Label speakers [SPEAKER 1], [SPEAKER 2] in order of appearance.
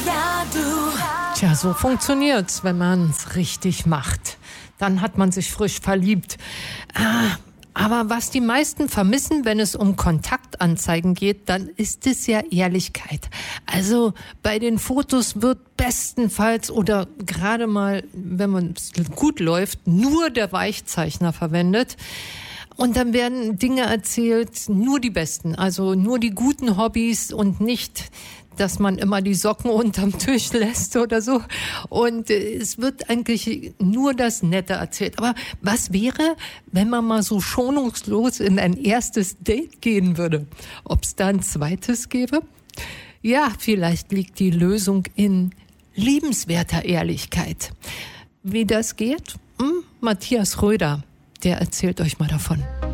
[SPEAKER 1] Ja, du.
[SPEAKER 2] Tja, so funktioniert's, wenn man's richtig macht. Dann hat man sich frisch verliebt. Aber was die meisten vermissen, wenn es um Kontaktanzeigen geht, dann ist es ja Ehrlichkeit. Also bei den Fotos wird bestenfalls oder gerade mal, wenn man gut läuft, nur der Weichzeichner verwendet. Und dann werden Dinge erzählt, nur die besten, also nur die guten Hobbys und nicht, dass man immer die Socken unterm Tisch lässt oder so. Und es wird eigentlich nur das Nette erzählt. Aber was wäre, wenn man mal so schonungslos in ein erstes Date gehen würde? Ob es da ein zweites gäbe? Ja, vielleicht liegt die Lösung in liebenswerter Ehrlichkeit. Wie das geht? Matthias Röder, der erzählt euch mal davon.